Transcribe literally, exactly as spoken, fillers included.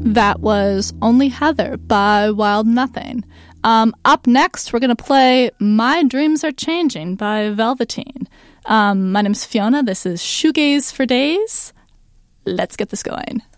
That was Only Heather by Wild Nothing. Um, up next, we're going to play My Dreams Are Changing by Velveteen. Um, my name's Fiona. This is Shoegaze for Days. Let's get this going.